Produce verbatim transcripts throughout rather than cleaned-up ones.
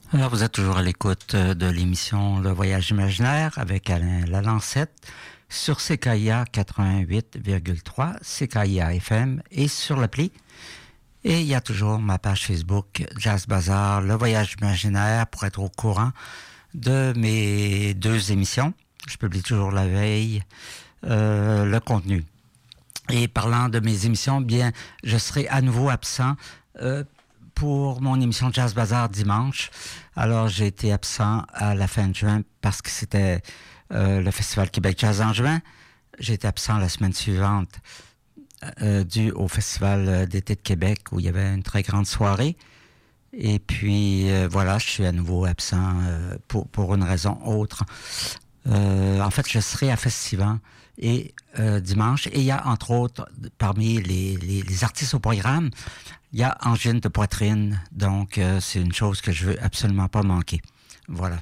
Alors, vous êtes toujours à l'écoute de l'émission Le Voyage imaginaire avec Alain Lalancette sur C K I A quatre-vingt-huit virgule trois, C K I A F M et sur l'appli. Et il y a toujours ma page Facebook Jazz Bazaar, Le Voyage imaginaire, pour être au courant de mes deux émissions. Je publie toujours la veille euh, le contenu. Et parlant de mes émissions, bien, je serai à nouveau absent euh, pour mon émission Jazz Bazaar dimanche. Alors, j'ai été absent à la fin de juin parce que c'était euh, le Festival Québec Jazz en juin. J'ai été absent la semaine suivante euh, dû au Festival d'été de Québec où il y avait une très grande soirée. Et puis, euh, voilà, je suis à nouveau absent euh, pour, pour une raison autre. Euh, en fait, je serai à Festival et euh, dimanche. Et il y a, entre autres, parmi les, les, les artistes au programme, il y a angine de poitrine. Donc, euh, c'est une chose que je veux absolument pas manquer. Voilà.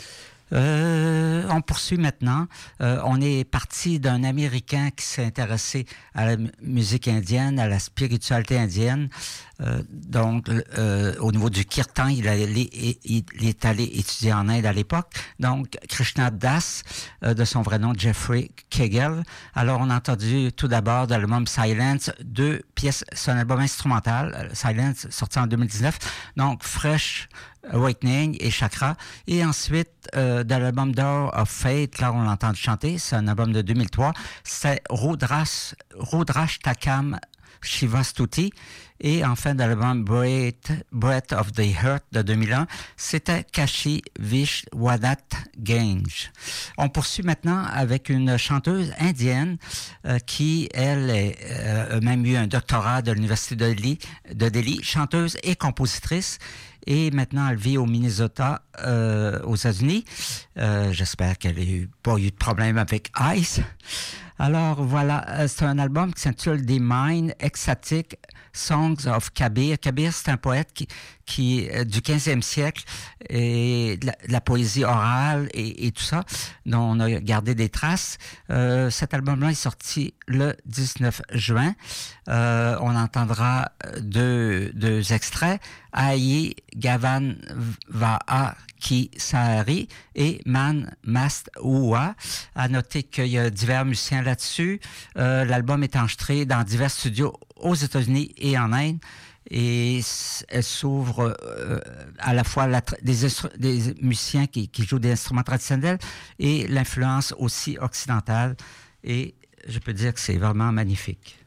Euh, on poursuit maintenant. Euh, on est parti d'un Américain qui s'est intéressé à la m- musique indienne, à la spiritualité indienne. Euh, donc, euh, au niveau du kirtan, il, a, il, il, il est allé étudier en Inde à l'époque. Donc, Krishna Das, euh, de son vrai nom, Jeffrey Kegel. Alors, on a entendu tout d'abord de l'album Silence, deux pièces, c'est un album instrumental, Silence, sorti en deux mille dix-neuf. Donc, Fresh Awakening et Chakra. Et ensuite, euh, de l'album Door of Fate, là, on l'a entendu chanter, c'est un album de deux mille trois. C'est Rudrash, Rudrashtakam Shivastuti. Et enfin, de l'album Breath, Breath of the Heart de deux mille un, c'était Kashi Vishwadat Gange. On poursuit maintenant avec une chanteuse indienne euh, qui, elle, est, euh, a même eu un doctorat de l'Université de Delhi, de Delhi, chanteuse et compositrice. Et maintenant, elle vit au Minnesota, euh, aux États-Unis. Euh, j'espère qu'elle n'a pas eu de problème avec Ice. Alors, voilà, c'est un album qui s'intitule The Mind Ecstatic Songs of Kabir. Kabir, c'est un poète qui, qui du quinzième siècle, et de la, de la poésie orale et, et tout ça, dont on a gardé des traces. Euh, cet album-là est sorti le dix-neuf juin. Euh, on entendra deux, deux extraits. Ayi Gavan Va'a Ki Sahari et Man Mast Oua. À noter qu'il y a divers musiciens là-dessus. Euh, l'album est enregistré dans divers studios aux États-Unis et en Inde. Et elle s'ouvre euh, à la fois la, des, des musiciens qui, qui jouent des instruments traditionnels et l'influence aussi occidentale. Et je peux dire que c'est vraiment magnifique.